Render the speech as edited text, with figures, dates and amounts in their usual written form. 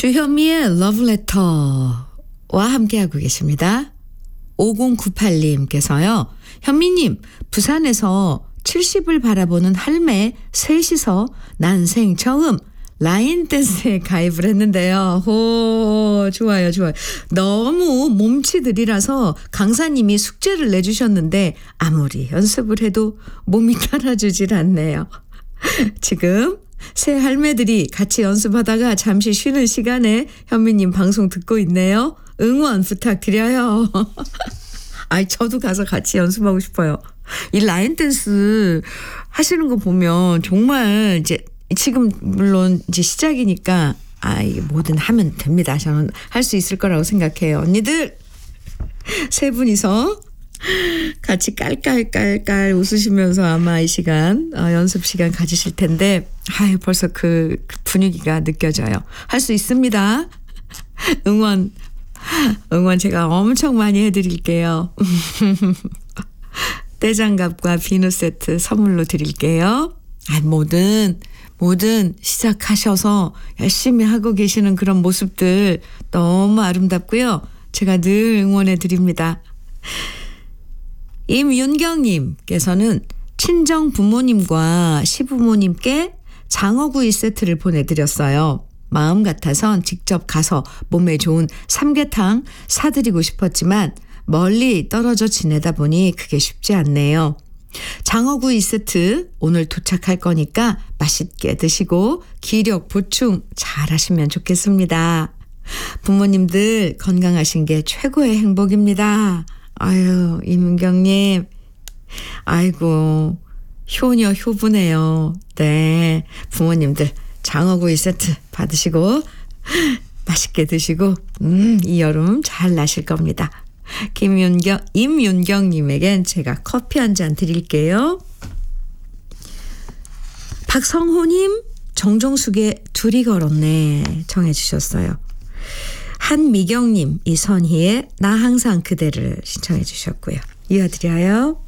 주현미의 러브레터와 함께하고 계십니다. 5098님께서요. 현미님, 부산에서 70을 바라보는 할매 셋이서 난생 처음 라인 댄스에 가입을 했는데요. 오, 좋아요, 좋아요. 너무 몸치들이라서 강사님이 숙제를 내주셨는데 아무리 연습을 해도 몸이 따라주질 않네요. 지금 새 할매들이 같이 연습하다가 잠시 쉬는 시간에 현미님 방송 듣고 있네요. 응원 부탁드려요. 아이, 저도 가서 같이 연습하고 싶어요. 이 라인 댄스 하시는 거 보면 정말 이제 지금 물론 이제 시작이니까 뭐든 하면 됩니다. 저는 할 수 있을 거라고 생각해요. 언니들 세 분이서 같이 깔깔깔깔 웃으시면서 아마 이 시간 연습 시간 가지실 텐데 벌써 그 분위기가 느껴져요. 할 수 있습니다. 응원 제가 엄청 많이 해드릴게요. 떼장갑과 비누 세트 선물로 드릴게요. 뭐든 시작하셔서 열심히 하고 계시는 그런 모습들 너무 아름답고요. 제가 늘 응원해 드립니다. 임윤경님께서는 친정 부모님과 시부모님께 장어구이 세트를 보내드렸어요. 마음 같아선 직접 가서 몸에 좋은 삼계탕 사드리고 싶었지만 멀리 떨어져 지내다 보니 그게 쉽지 않네요. 장어구이 세트 오늘 도착할 거니까 맛있게 드시고 기력 보충 잘 하시면 좋겠습니다. 부모님들 건강하신 게 최고의 행복입니다. 아유, 임은경님. 아이고, 효녀 효부네요. 네. 부모님들 장어구이 세트 받으시고 맛있게 드시고 이 여름 잘 나실 겁니다. 임윤경님에겐 제가 커피 한 잔 드릴게요. 박성호님, 정종숙의 둘이 걸었네 정해 주셨어요. 한미경님, 이선희의 나 항상 그대를 신청해 주셨고요. 이어드려요.